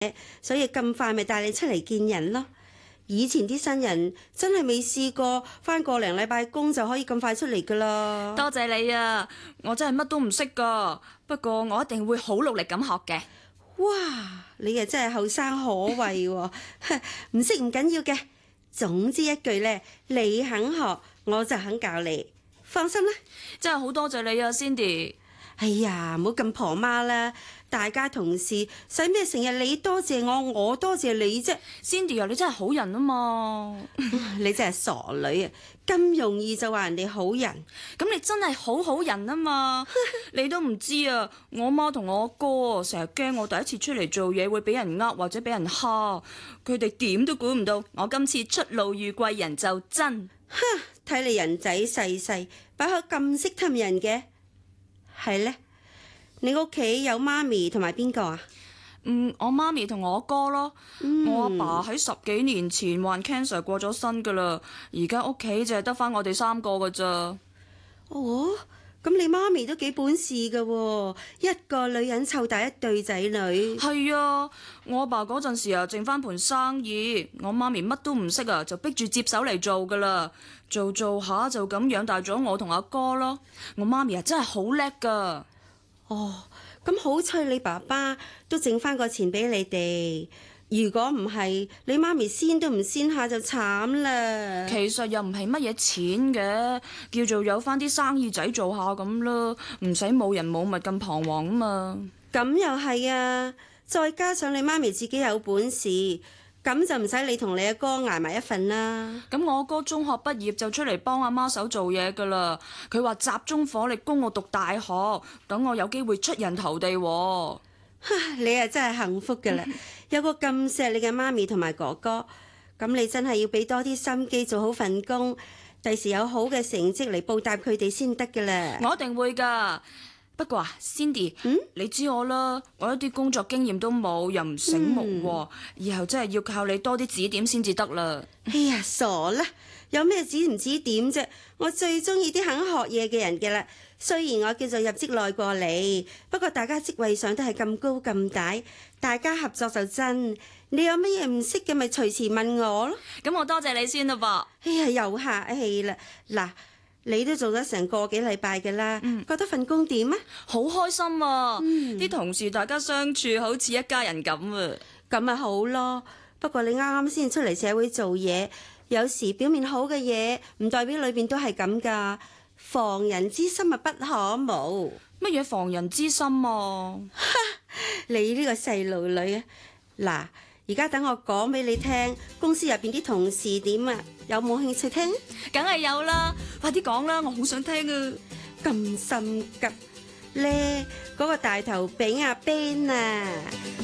所以咁快咪帶你出嚟見人咯。以前啲新人真係未試過返個零禮拜工就可以咁快出嚟噶啦。 多謝你啊，我真係乜都唔識噶，不過我一定會好努力咁學嘅。 哇，你啊真係後生可畏喎，唔識唔緊要嘅，總之一句呢，你肯學我就肯教你，放心啦。 真係好多謝你啊 Cindy。 哎呀，唔好咁婆媽啦，大家同事使咩成日你多謝我，我多謝你啫。 Cindy 啊，你真係好人啊嘛。 你真係傻女啊，咁容易就話人哋好人。 咁你真係好人啊嘛。你都唔知啊，我媽同我哥成日驚我第一次出嚟做嘢會俾人呃或者俾人蝦，佢哋點都估唔到我今次出路遇貴人就真。 睇你人仔細細，把口咁識氹人嘅。係呢？你屋企有媽咪同埋邊個啊？ 我媽咪同我哥咯。我阿爸喺10幾年前患 cancer 過咗身噶啦，而家屋企就係得返我哋3個噶咋。 哦，咁你媽咪都幾本事噶喎，一個女人湊大一對仔女。 係啊，我阿爸嗰陣時啊，剩返盤生意，我媽咪乜都唔識啊，就逼住接手嚟做噶啦。做下就咁養大咗我同阿哥咯。我媽咪啊真係好叻噶。 哦，咁好彩你爸爸都剩翻個錢俾你哋。如果唔係，你媽咪先都唔先下就慘啦。 其實又唔係乜嘢錢嘅，叫做有翻啲生意仔做下咁啦，唔使冇人冇物咁彷徨啊嘛。 咁又係啊，再加上你媽咪自己有本事，咁就唔使你同你阿哥捱埋一份啦。 咁我哥中學畢業就出嚟幫阿媽手做嘢噶啦，佢話集中火力供我讀大學，等我有機會出人頭地喎。 你啊真係幸福噶啦，有個咁錫你嘅媽咪同埋哥哥，咁你真係要俾多啲心機做好份工，第時有好嘅成績嚟報答佢哋先得噶啦。 我一定會噶。不過啊 Cindy，你知我啦，我一啲工作經驗都冇，又唔醒目，以後真係要靠你多啲指點先至得啦。 哎呀，傻啦，有咩指唔指點啫？我最中意啲肯學嘢嘅人嘅啦。雖然我叫做入職耐過你，不過大家職位上都係咁高咁大，大家合作就真。你有乜嘢唔識嘅咪隨時問我咯。 咁我多謝你先啦噃。 哎呀，又客氣啦。嗱，你都做咗成個幾禮拜嘅啦，覺得份工點啊？ 好開心啊！啲同事大家相處好似一家人咁啊。 咁咪好咯。不過你啱啱先出嚟社會做嘢，有時表面好嘅嘢唔代表裏邊都係咁噶。防人之心啊，不可無。 乜嘢防人之心啊？ 你呢個細路女啊！嗱，而家等我講俾你聽，公司入邊啲同事點啊？有冇興趣聽？ 梗係有啦，快啲講啦，我好想聽啊！ 咁心急咧，嗰個大頭餅阿 Ben 啊！